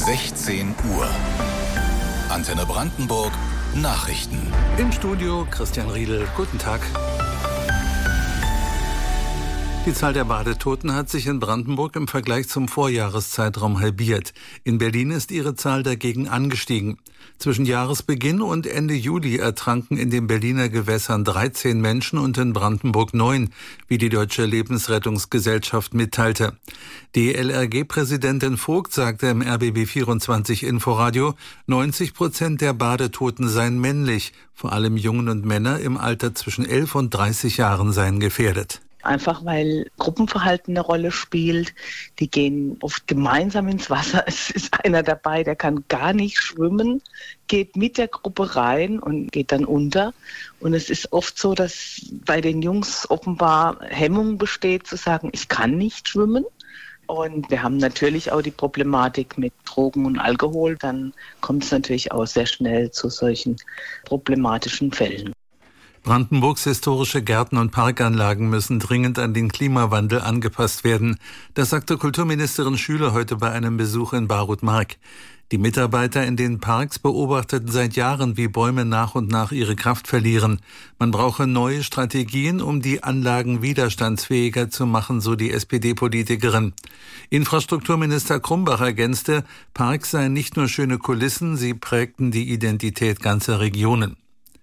16 Uhr. Antenne Brandenburg Nachrichten. Im Studio Christian Riedel. Guten Tag. Die Zahl der Badetoten hat sich in Brandenburg im Vergleich zum Vorjahreszeitraum halbiert. In Berlin ist ihre Zahl dagegen angestiegen. Zwischen Jahresbeginn und Ende Juli ertranken in den Berliner Gewässern 13 Menschen und in Brandenburg 9, wie die Deutsche Lebensrettungsgesellschaft mitteilte. DLRG-Präsidentin Vogt sagte im RBB24 Inforadio, 90% der Badetoten seien männlich. Vor allem Jungen und Männer im Alter zwischen 11 und 30 Jahren seien gefährdet. Einfach weil Gruppenverhalten eine Rolle spielt. Die gehen oft gemeinsam ins Wasser. Es ist einer dabei, der kann gar nicht schwimmen, geht mit der Gruppe rein und geht dann unter. Und es ist oft so, dass bei den Jungs offenbar Hemmung besteht, zu sagen, ich kann nicht schwimmen. Und wir haben natürlich auch die Problematik mit Drogen und Alkohol. Dann kommt es natürlich auch sehr schnell zu solchen problematischen Fällen. Brandenburgs historische Gärten und Parkanlagen müssen dringend an den Klimawandel angepasst werden. Das sagte Kulturministerin Schüler heute bei einem Besuch in Barut-Mark. Die Mitarbeiter in den Parks beobachteten seit Jahren, wie Bäume nach und nach ihre Kraft verlieren. Man brauche neue Strategien, um die Anlagen widerstandsfähiger zu machen, so die SPD-Politikerin. Infrastrukturminister Krumbach ergänzte, Parks seien nicht nur schöne Kulissen, sie prägten die Identität ganzer Regionen.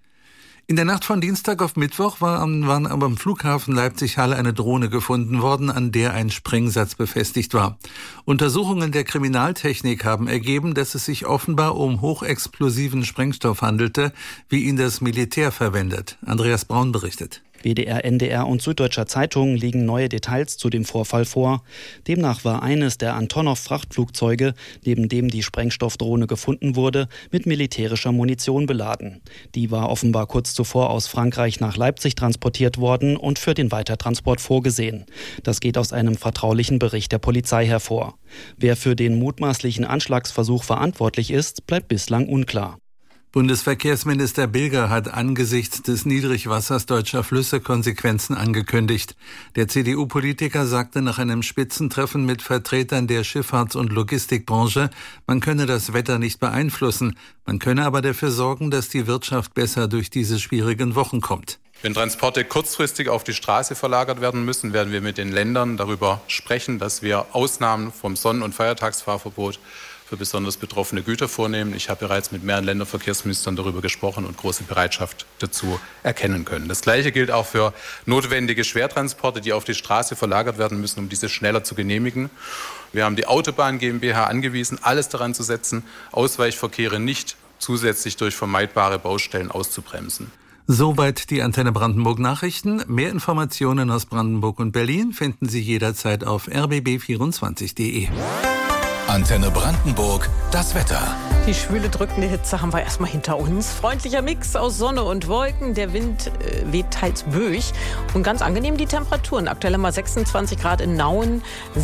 In der Nacht von Dienstag auf Mittwoch waren aber am Flughafen Leipzig-Halle eine Drohne gefunden worden, an der ein Sprengsatz befestigt war. Untersuchungen der Kriminaltechnik haben ergeben, dass es sich offenbar um hochexplosiven Sprengstoff handelte, wie ihn das Militär verwendet. Andreas Braun berichtet. WDR, NDR und Süddeutscher Zeitung legen neue Details zu dem Vorfall vor. Demnach war eines der Antonov-Frachtflugzeuge, neben dem die Sprengstoffdrohne gefunden wurde, mit militärischer Munition beladen. Die war offenbar kurz zuvor aus Frankreich nach Leipzig transportiert worden und für den Weitertransport vorgesehen. Das geht aus einem vertraulichen Bericht der Polizei hervor. Wer für den mutmaßlichen Anschlagsversuch verantwortlich ist, bleibt bislang unklar. Bundesverkehrsminister Bilger hat angesichts des Niedrigwassers deutscher Flüsse Konsequenzen angekündigt. Der CDU-Politiker sagte nach einem Spitzentreffen mit Vertretern der Schifffahrts- und Logistikbranche, man könne das Wetter nicht beeinflussen, man könne aber dafür sorgen, dass die Wirtschaft besser durch diese schwierigen Wochen kommt. Wenn Transporte kurzfristig auf die Straße verlagert werden müssen, werden wir mit den Ländern darüber sprechen, dass wir Ausnahmen vom Sonn- und Feiertagsfahrverbot für besonders betroffene Güter vornehmen. Ich habe bereits mit mehreren Länderverkehrsministern darüber gesprochen und große Bereitschaft dazu erkennen können. Das Gleiche gilt auch für notwendige Schwertransporte, die auf die Straße verlagert werden müssen, um diese schneller zu genehmigen. Wir haben die Autobahn GmbH angewiesen, alles daran zu setzen, Ausweichverkehre nicht zusätzlich durch vermeidbare Baustellen auszubremsen. Soweit die Antenne Brandenburg Nachrichten. Mehr Informationen aus Brandenburg und Berlin finden Sie jederzeit auf rbb24.de. Antenne Brandenburg, das Wetter. Die schwüle, drückende Hitze haben wir erstmal hinter uns. Freundlicher Mix aus Sonne und Wolken. Der Wind weht teils böig. Und ganz angenehm die Temperaturen. Aktuell haben wir 26 Grad in Nauen,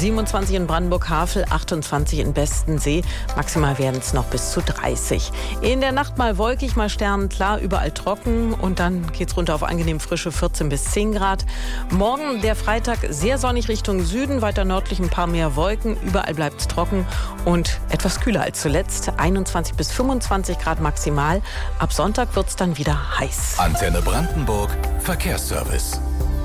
27 in Brandenburg-Havel, 28 in Bestensee. Maximal werden es noch bis zu 30. In der Nacht mal wolkig, mal sternenklar, überall trocken. Und dann geht es runter auf angenehm frische 14 bis 10 Grad. Morgen, der Freitag, sehr sonnig Richtung Süden. Weiter nördlich ein paar mehr Wolken. Überall bleibt es trocken. Und etwas kühler als zuletzt, 21 bis 25 Grad maximal. Ab Sonntag wird es dann wieder heiß. Antenne Brandenburg, Verkehrsservice.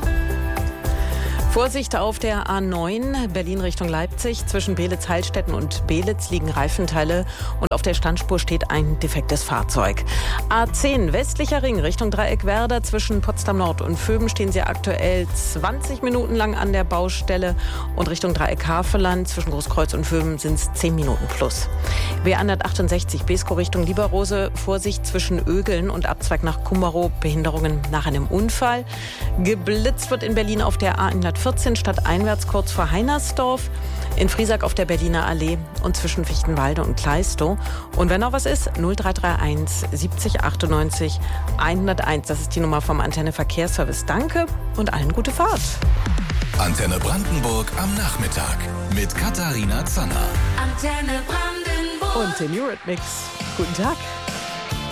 Vorsicht auf der A9 Berlin Richtung Leipzig. Zwischen Beelitz-Heilstätten und Beelitz liegen Reifenteile und auf der Standspur steht ein defektes Fahrzeug. A10 westlicher Ring Richtung Dreieckwerder. Zwischen Potsdam Nord und Vöben stehen Sie aktuell 20 Minuten lang an der Baustelle und Richtung Dreieck-Haveland zwischen Großkreuz und Vöben sind es 10 Minuten plus. W168 Beeskow Richtung Lieberrose. Vorsicht zwischen Ögeln und Abzweig nach Kummerow. Behinderungen nach einem Unfall. Geblitzt wird in Berlin auf der A114 stadteinwärts kurz vor Heinersdorf, in Friesack auf der Berliner Allee und zwischen Fichtenwalde und Kleistow. Und wenn noch was ist, 0331 70 98 101. Das ist die Nummer vom Antenne Verkehrsservice. Danke und allen gute Fahrt. Antenne Brandenburg am Nachmittag mit Katharina Zanner. Antenne Brandenburg. Und den Eurythmics. Guten Tag.